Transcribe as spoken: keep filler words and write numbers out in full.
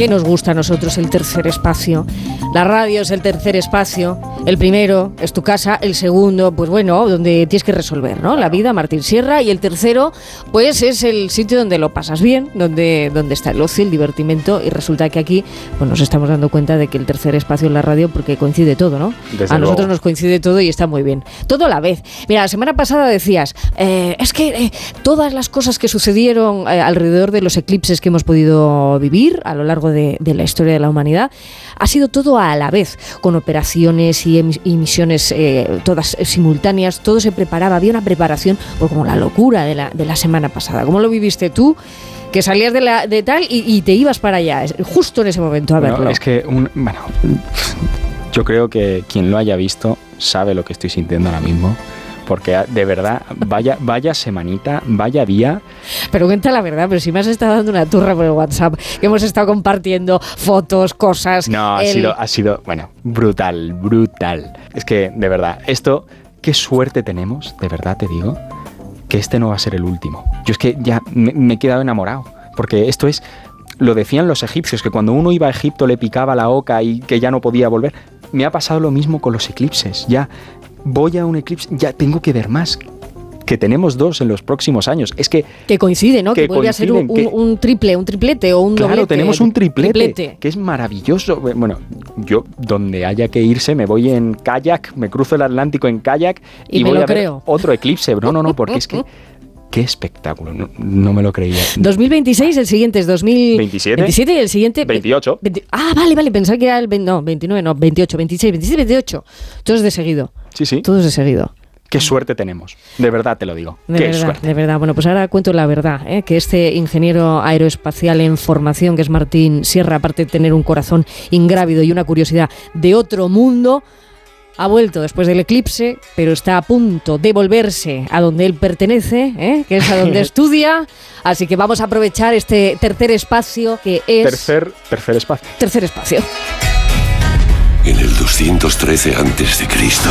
¿Qué nos gusta a nosotros el tercer espacio? La radio es el tercer espacio. El primero es tu casa, el segundo, pues bueno, donde tienes que resolver, ¿no? La vida, Martín Sierra. Y el tercero, pues es el sitio donde lo pasas bien, donde, donde está el ocio, el divertimento. Y resulta que aquí pues nos estamos dando cuenta de que el tercer espacio es la radio, porque coincide todo, ¿no? Desde a nosotros luego. nos coincide todo y está muy bien. Todo a la vez. Mira, la semana pasada decías, eh, es que eh, todas las cosas que sucedieron eh, alrededor de los eclipses que hemos podido vivir a lo largo de, de la historia de la humanidad, ha sido todo a la vez, con operaciones y, emis- y misiones eh, todas simultáneas. Todo se preparaba, había una preparación, pues como la locura de la, de la semana pasada. ¿Cómo lo viviste tú? Que salías de, la, de tal y, y te ibas para allá, justo en ese momento a Bueno, verlo. es que, un, bueno, yo creo que quien lo haya visto sabe lo que estoy sintiendo ahora mismo. Porque de verdad, vaya, vaya semanita, vaya día. Pero cuenta la verdad, pero si me has estado dando una turra por el WhatsApp, que hemos estado compartiendo fotos, cosas. No, ha el... sido, ha sido, bueno, brutal, brutal. Es que, de verdad, esto, qué suerte tenemos, de verdad te digo, que este no va a ser el último. Yo es que ya me, me he quedado enamorado, porque esto es, lo decían los egipcios, que cuando uno iba a Egipto le picaba la oca y que ya no podía volver. Me ha pasado lo mismo con los eclipses, ya voy a un eclipse, ya tengo que ver más, que tenemos dos en los próximos años. Es que Que coincide, ¿no? Que, que vuelve a ser un, coinciden, un, un triple, un triplete o un claro, doblete. tenemos un triplete, triplete, que es maravilloso. Bueno, yo donde haya que irse me voy en kayak, me cruzo el Atlántico en kayak y, Y me voy lo a ver creo. otro eclipse. No, no, no, porque es que qué espectáculo, no, no me lo creía. dos mil veintiséis, el siguiente es dos mil veintisiete. veintisiete y el siguiente... veintiocho. veinte Ah, vale, vale, pensaba que era el... veinte No, veintinueve, no, veintiocho, veintiséis, veintisiete, veintiocho. Todos de seguido. Sí, sí. Todos de seguido. Qué suerte tenemos. De verdad te lo digo. De Qué verdad, suerte. de verdad. Bueno, pues ahora cuento la verdad, ¿eh? Que este ingeniero aeroespacial en formación, que es Martín Sierra, aparte de tener un corazón ingrávido y una curiosidad de otro mundo, ha vuelto después del eclipse, pero está a punto de volverse a donde él pertenece, ¿eh? Que es a donde estudia. Así que vamos a aprovechar este tercer espacio que es... Tercer, tercer espacio. Tercer espacio. En el doscientos trece antes de Cristo